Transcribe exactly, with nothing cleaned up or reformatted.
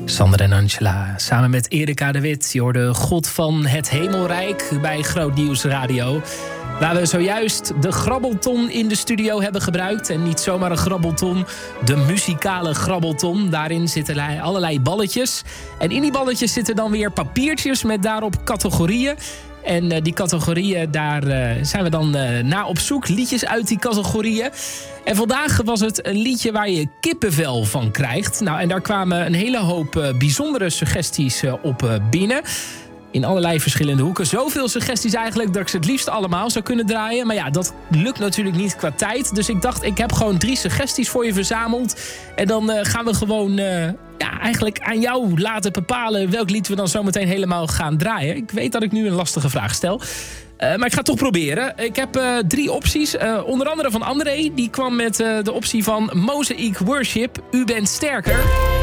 Sander en Angela, samen met Erika de Wit. Je hoorde God van het Hemelrijk bij Groot Nieuws Radio. Waar we zojuist de grabbelton in de studio hebben gebruikt. En niet zomaar een grabbelton, de muzikale grabbelton. Daarin zitten allerlei balletjes. En in die balletjes zitten dan weer papiertjes met daarop categorieën. En uh, die categorieën, daar uh, zijn we dan uh, naar op zoek. Liedjes uit die categorieën. En vandaag was het een liedje waar je kippenvel van krijgt. Nou, en daar kwamen een hele hoop uh, bijzondere suggesties uh, op uh, binnen. In allerlei verschillende hoeken. Zoveel suggesties eigenlijk dat ik ze het liefst allemaal zou kunnen draaien. Maar ja, dat lukt natuurlijk niet qua tijd. Dus ik dacht, ik heb gewoon drie suggesties voor je verzameld. En dan uh, gaan we gewoon uh, ja, eigenlijk aan jou laten bepalen welk lied we dan zometeen helemaal gaan draaien. Ik weet dat ik nu een lastige vraag stel. Uh, maar ik ga het toch proberen. Ik heb uh, drie opties. Uh, onder andere van André. Die kwam met uh, de optie van Mosaic Worship. U bent sterker.